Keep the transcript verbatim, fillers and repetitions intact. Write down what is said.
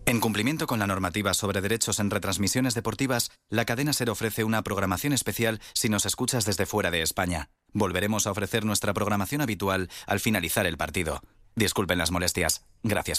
En cumplimiento con la normativa sobre derechos en retransmisiones deportivas, la cadena SER ofrece una programación especial si nos escuchas desde fuera de España. Volveremos a ofrecer nuestra programación habitual al finalizar el partido. Disculpen las molestias. Gracias por